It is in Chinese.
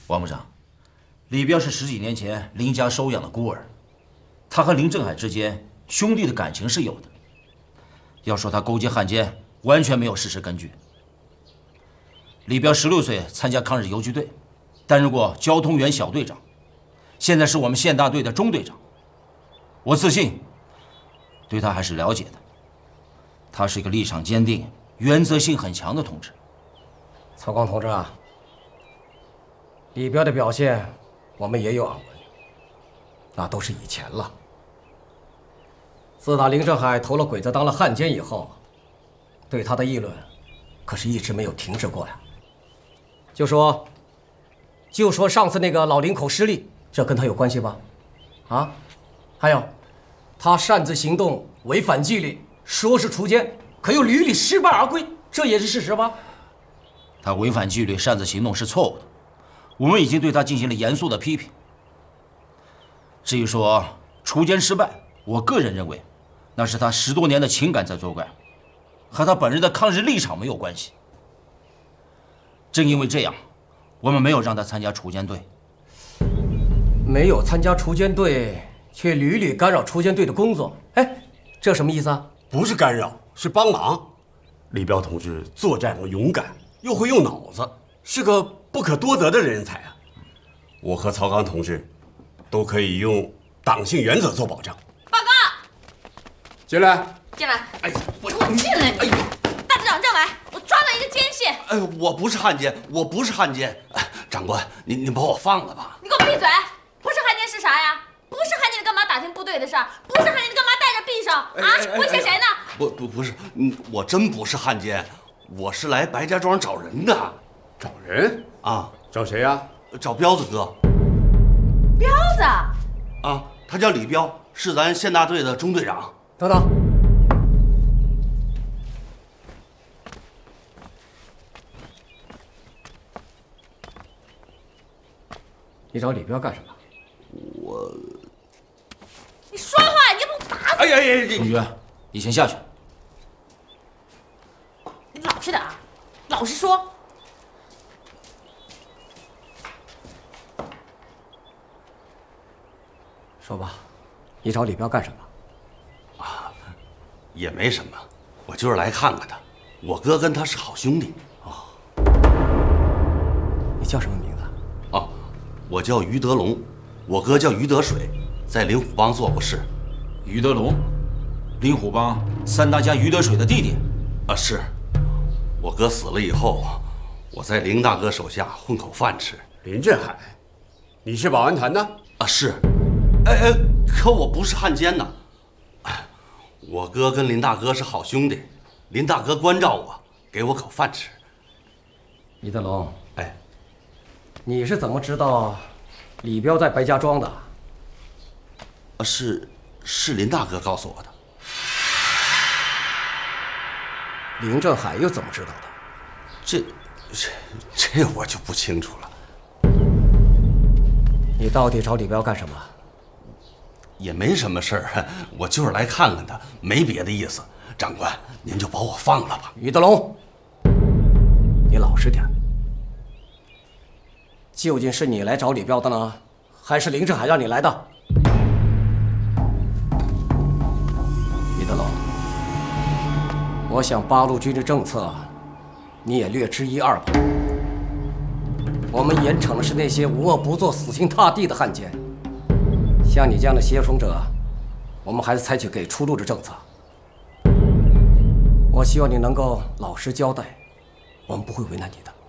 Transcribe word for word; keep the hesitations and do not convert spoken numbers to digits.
王部长，李彪是十几年前林家收养的孤儿，他和林正海之间兄弟的感情是有的。要说他勾结汉奸，完全没有事实根据。李彪十六岁参加抗日游击队，担任过交通员小队长，现在是我们县大队的中队长。我自信对他还是了解的，他是一个立场坚定、原则性很强的同志。 曹刚同志啊，李彪的表现我们也有耳闻，那都是以前了。自打林正海投了鬼子当了汉奸以后，对他的议论可是一直没有停止过呀。就说就说上次那个老林口失利，这跟他有关系吧？啊，还有他擅自行动违反纪律，说是锄奸，可又屡屡失败而归，这也是事实吧？ 他违反纪律擅自行动是错误的，我们已经对他进行了严肃的批评。至于说锄奸失败，我个人认为那是他十多年的情感在作怪，和他本人的抗日立场没有关系。正因为这样，我们没有让他参加锄奸队。 没有参加锄奸队，却屡屡干扰锄奸队的工作，哎，这什么意思啊？ 不是干扰，是帮忙。李彪同志作战勇敢，又会用脑子，是个不可多得的人才啊！我和曹刚同志都可以用党性原则做保障。 报告， 进来， 进来。 哎，我给我进来！哎呀，大队长政委，我抓到一个奸细。 哎，我不是汉奸，我不是汉奸。哎，长官，您您把我放了吧。 你给我闭嘴！不是汉奸是啥呀？不是汉奸你干嘛打听部队的事儿？不是汉奸你干嘛带着匕首啊？威胁谁呢？ 不不不是，嗯，我真不是汉奸，我是来白家庄找人的。 找人啊？ 找谁呀？ 找彪子哥。 彪子？ 啊，他叫李彪，是咱县大队的中队长。 等等，你找李彪干什么？ 我， 你说话，你要不打死！ 哎呀呀！ 同学，你先下去。 你老实点儿，老实说。 说吧，你找李彪干什么？ 啊，也没什么，我就是来看看他。我哥跟他是好兄弟。 哦，你叫什么名字？ 哦，我叫于德龙，我哥叫于德水，在灵虎帮做过事。 于德龙，灵虎帮三大家于德水的弟弟。 啊，是。我哥死了以后，我在林大哥手下混口饭吃。 林振海，你是保安团的？ 啊，是。哎哎，可我不是汉奸呐！我哥跟林大哥是好兄弟，林大哥关照我，给我口饭吃。 李德龙， 哎， 你是怎么知道李彪在白家庄的？ 啊，是是林大哥告诉我的。 林振海又怎么知道的？ 这这这我就不清楚了。 你到底找李彪干什么？ 也没什么事儿，我就是来看看他，没别的意思。长官，您就把我放了吧。 于德龙，你老实点。究竟是你来找李彪的呢，还是林振海让你来的？于德龙，我想八路军的政策，你也略知一二吧。我们严惩的是那些无恶不作、死心塌地的汉奸。像你这样的胁迫者，我们还是采取给出路的政策。我希望你能够老实交代，我们不会为难你的。